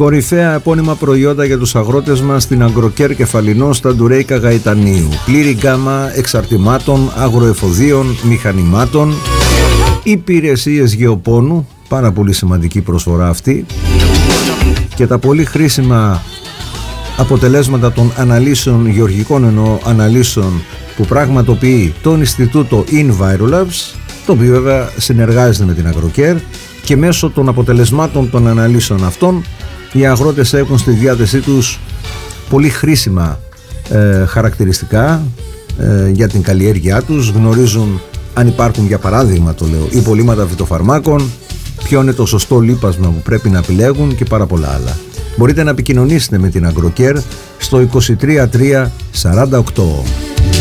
Κορυφαία επώνυμα προϊόντα για τους αγρότες μας στην Αγκροκέρ Κεφαλινό στα Ντουρέικα Γαϊτανίου. Πλήρη γκάμα εξαρτημάτων, αγροεφοδίων, μηχανημάτων, υπηρεσίες γεωπόνου, πάρα πολύ σημαντική προσφορά αυτή, και τα πολύ χρήσιμα αποτελέσματα των αναλύσεων, γεωργικών εννοώ αναλύσεων, που πραγματοποιεί το Ινστιτούτο Envirolabs, το οποίο βέβαια συνεργάζεται με την Αγκροκέρ, και μέσω των αποτελεσμάτων των αναλύσεων αυτών οι αγρότες έχουν στη διάθεσή τους πολύ χρήσιμα χαρακτηριστικά για την καλλιέργειά τους. Γνωρίζουν αν υπάρχουν, για παράδειγμα το λέω, υπολείμματα φυτοφαρμάκων, ποιο είναι το σωστό λίπασμα που πρέπει να επιλέγουν και πάρα πολλά άλλα. Μπορείτε να επικοινωνήσετε με την Αγκροκέρ στο 23 3 48.